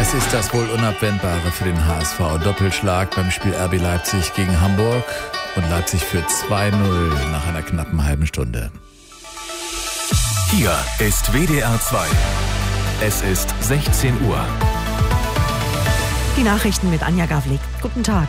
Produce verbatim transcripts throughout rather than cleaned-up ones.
Es ist das wohl Unabwendbare für den H S V. Doppelschlag beim Spiel R B Leipzig gegen Hamburg. Und Leipzig führt zwei null nach einer knappen halben Stunde. Hier ist W D R zwei. Es ist sechzehn Uhr. Die Nachrichten mit Anja Gavlik. Guten Tag.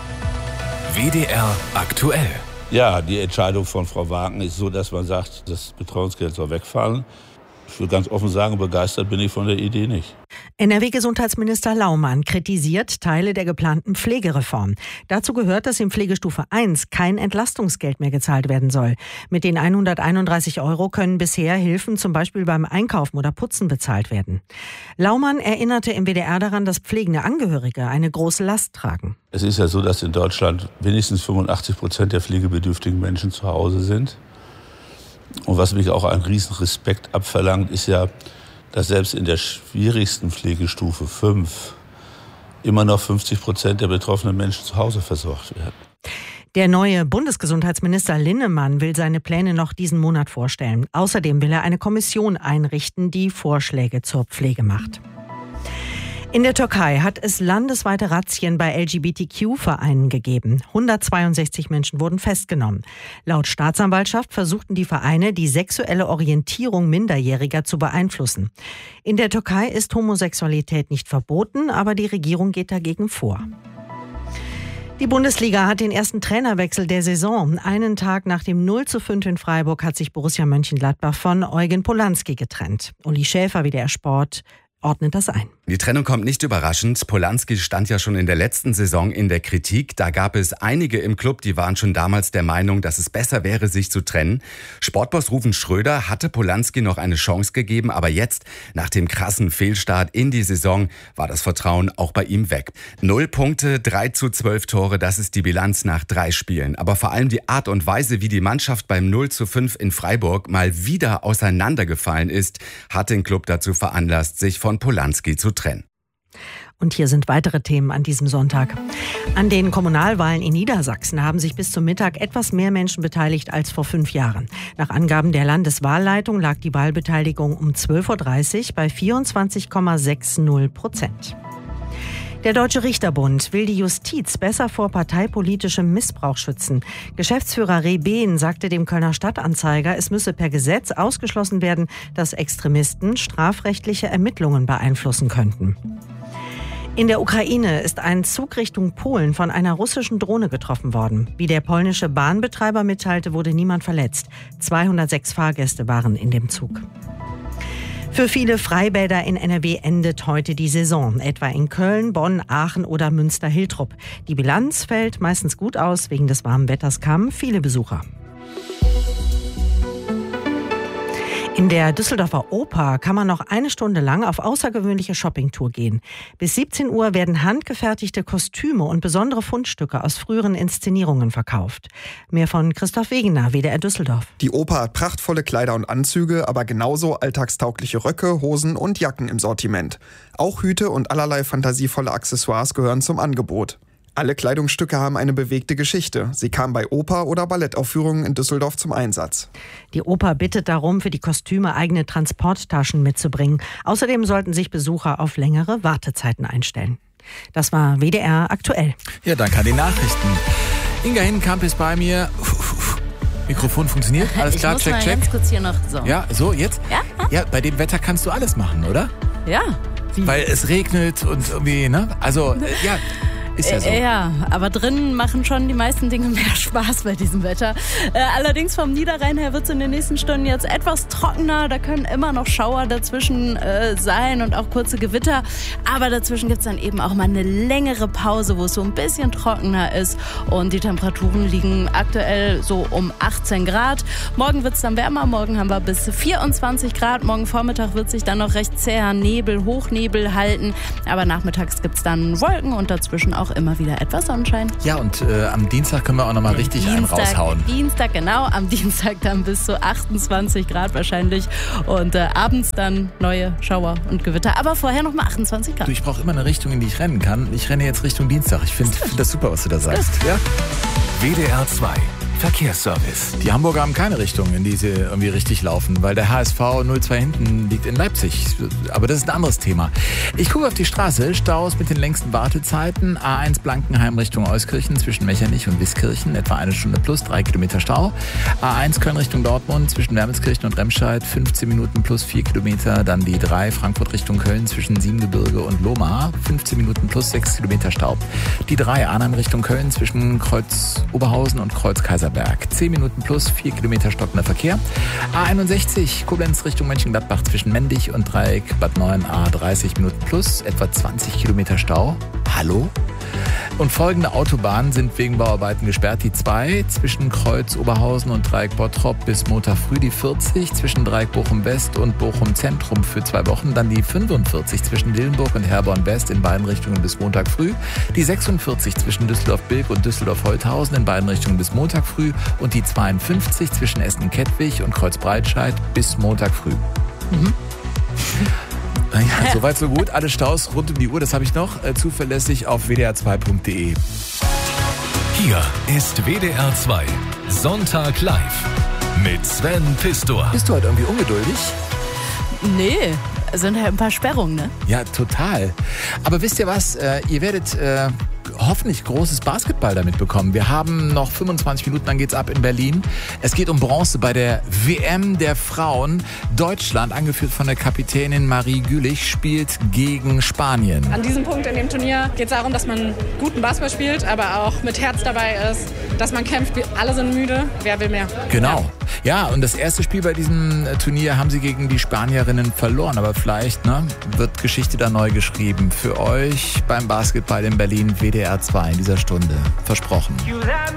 W D R aktuell. Ja, die Entscheidung von Frau Wagner ist so, dass man sagt, das Betreuungsgeld soll wegfallen. Ich will ganz offen sagen, begeistert bin ich von der Idee nicht. N R W-Gesundheitsminister Laumann kritisiert Teile der geplanten Pflegereform. Dazu gehört, dass in Pflegestufe eins kein Entlastungsgeld mehr gezahlt werden soll. Mit den hunderteinunddreißig Euro können bisher Hilfen zum Beispiel beim Einkaufen oder Putzen bezahlt werden. Laumann erinnerte im W D R daran, dass pflegende Angehörige eine große Last tragen. Es ist ja so, dass in Deutschland wenigstens fünfundachtzig Prozent der pflegebedürftigen Menschen zu Hause sind. Und was mich auch einen riesen Respekt abverlangt, ist ja, dass selbst in der schwierigsten Pflegestufe fünf immer noch fünfzig Prozent der betroffenen Menschen zu Hause versorgt werden. Der neue Bundesgesundheitsminister Linnemann will seine Pläne noch diesen Monat vorstellen. Außerdem will er eine Kommission einrichten, die Vorschläge zur Pflege macht. In der Türkei hat es landesweite Razzien bei L G B T Q-Vereinen gegeben. hundertzweiundsechzig Menschen wurden festgenommen. Laut Staatsanwaltschaft versuchten die Vereine, die sexuelle Orientierung Minderjähriger zu beeinflussen. In der Türkei ist Homosexualität nicht verboten, aber die Regierung geht dagegen vor. Die Bundesliga hat den ersten Trainerwechsel der Saison. Einen Tag nach dem null zu fünf in Freiburg hat sich Borussia Mönchengladbach von Eugen Polanski getrennt. Uli Schäfer, W D R Sport, ordnet das ein. Die Trennung kommt nicht überraschend. Polanski stand ja schon in der letzten Saison in der Kritik. Da gab es einige im Club, die waren schon damals der Meinung, dass es besser wäre, sich zu trennen. Sportboss Ruven Schröder hatte Polanski noch eine Chance gegeben, aber jetzt, nach dem krassen Fehlstart in die Saison, war das Vertrauen auch bei ihm weg. Null Punkte, drei zu zwölf Tore, das ist die Bilanz nach drei Spielen. Aber vor allem die Art und Weise, wie die Mannschaft beim null zu fünf in Freiburg mal wieder auseinandergefallen ist, hat den Club dazu veranlasst, sich von Polanski zu trennen. Und hier sind weitere Themen an diesem Sonntag. An den Kommunalwahlen in Niedersachsen haben sich bis zum Mittag etwas mehr Menschen beteiligt als vor fünf Jahren. Nach Angaben der Landeswahlleitung lag die Wahlbeteiligung um zwölf Uhr dreißig bei vierundzwanzig Komma sechzig Prozent. Der Deutsche Richterbund will die Justiz besser vor parteipolitischem Missbrauch schützen. Geschäftsführer Rehbehn sagte dem Kölner Stadtanzeiger, es müsse per Gesetz ausgeschlossen werden, dass Extremisten strafrechtliche Ermittlungen beeinflussen könnten. In der Ukraine ist ein Zug Richtung Polen von einer russischen Drohne getroffen worden. Wie der polnische Bahnbetreiber mitteilte, wurde niemand verletzt. zweihundertsechs Fahrgäste waren in dem Zug. Für viele Freibäder in N R W endet heute die Saison, etwa in Köln, Bonn, Aachen oder Münster-Hiltrop. Die Bilanz fällt meistens gut aus, wegen des warmen Wetters kamen viele Besucher. In der Düsseldorfer Oper kann man noch eine Stunde lang auf außergewöhnliche Shoppingtour gehen. Bis siebzehn Uhr werden handgefertigte Kostüme und besondere Fundstücke aus früheren Inszenierungen verkauft. Mehr von Christoph Wegener, W D R Düsseldorf. Die Oper hat prachtvolle Kleider und Anzüge, aber genauso alltagstaugliche Röcke, Hosen und Jacken im Sortiment. Auch Hüte und allerlei fantasievolle Accessoires gehören zum Angebot. Alle Kleidungsstücke haben eine bewegte Geschichte. Sie kamen bei Oper- oder Ballettaufführungen in Düsseldorf zum Einsatz. Die Oper bittet darum, für die Kostüme eigene Transporttaschen mitzubringen. Außerdem sollten sich Besucher auf längere Wartezeiten einstellen. Das war W D R aktuell. Ja, danke an die Nachrichten. Inga Hindenkamp ist bei mir. Mikrofon funktioniert? Alles klar, ich muss check, mal check. ganz kurz hier noch so. Ja, so, jetzt? Ja? Ja, bei dem Wetter kannst du alles machen, oder? Ja. Wie? Weil es regnet und irgendwie, ne? Also, äh, ja... Ist ja so. Äh, ja, aber drinnen machen schon die meisten Dinge mehr Spaß bei diesem Wetter. Äh, allerdings vom Niederrhein her wird es in den nächsten Stunden jetzt etwas trockener. Da können immer noch Schauer dazwischen äh, sein und auch kurze Gewitter. Aber dazwischen gibt es dann eben auch mal eine längere Pause, wo es so ein bisschen trockener ist. Und die Temperaturen liegen aktuell so um achtzehn Grad. Morgen wird es dann wärmer. Morgen haben wir bis vierundzwanzig Grad. Morgen Vormittag wird sich dann noch recht zäher Nebel, Hochnebel halten. Aber nachmittags gibt es dann Wolken und dazwischen auch immer wieder etwas Sonnenschein. Ja, und äh, am Dienstag können wir auch nochmal richtig Dienstag, einen raushauen. Dienstag, genau. Am Dienstag dann bis zu achtundzwanzig Grad wahrscheinlich. Und äh, abends dann neue Schauer und Gewitter. Aber vorher nochmal achtundzwanzig Grad. Du, ich brauche immer eine Richtung, in die ich rennen kann. Ich renne jetzt Richtung Dienstag. Ich finde find das super, was du da sagst. Ja? W D R zwei. Verkehrsservice. Die Hamburger haben keine Richtung, in die sie irgendwie richtig laufen, weil der H S V null zwei hinten liegt in Leipzig. Aber das ist ein anderes Thema. Ich gucke auf die Straße. Staus mit den längsten Wartezeiten. A eins Blankenheim Richtung Euskirchen zwischen Mechernich und Wiskirchen. Etwa eine Stunde plus, drei Kilometer Stau. A eins Köln Richtung Dortmund zwischen Wermelskirchen und Remscheid. fünfzehn Minuten plus, vier Kilometer. Dann die drei Frankfurt Richtung Köln zwischen Siebengebirge und Lohmar. fünfzehn Minuten plus, sechs Kilometer Stau. Die drei Arnhem Richtung Köln zwischen Kreuz Oberhausen und Kreuz Kaiserberg. zehn Minuten plus, vier Kilometer stockender Verkehr. A einundsechzig Koblenz Richtung Mönchengladbach zwischen Mendig und Dreieck Bad Neuen. A dreißig Minuten plus, etwa zwanzig Kilometer Stau. Hallo? Und folgende Autobahnen sind wegen Bauarbeiten gesperrt. Die zwei zwischen Kreuz Oberhausen und Dreieck Bottrop bis Montag früh. Die vierzig zwischen Dreieck Bochum West und Bochum Zentrum für zwei Wochen. Dann die fünfundvierzig zwischen Dillenburg und Herborn West in beiden Richtungen bis Montag früh. Die sechsundvierzig zwischen Düsseldorf-Bilk und Düsseldorf-Holthausen in beiden Richtungen bis Montag früh. Und die zweiundfünfzig zwischen Essen-Kettwig und Kreuz-Breitscheid bis Montag früh. Mhm. Ja, soweit so gut. Alle Staus rund um die Uhr, das habe ich noch, äh, zuverlässig auf w d r zwei punkt d e. Hier ist W D R zwei Sonntag live mit Sven Pistor. Bist du heute irgendwie ungeduldig? Nee, sind halt ein paar Sperrungen, ne? Ja, total. Aber wisst ihr was? Äh, ihr werdet äh, hoffentlich großes Basketball damit bekommen. Wir haben noch fünfundzwanzig Minuten, dann geht's ab in Berlin. Es geht um Bronze bei der W M der Frauen. Deutschland, angeführt von der Kapitänin Marie Gülich, spielt gegen Spanien. An diesem Punkt in dem Turnier geht es darum, dass man guten Basketball spielt, aber auch mit Herz dabei ist, dass man kämpft. Wir alle sind müde. Wer will mehr? Genau. Ja, und das erste Spiel bei diesem Turnier haben sie gegen die Spanierinnen verloren. Aber vielleicht ne, wird Geschichte da neu geschrieben. Für euch beim Basketball in Berlin W D R zwei in dieser Stunde. Versprochen.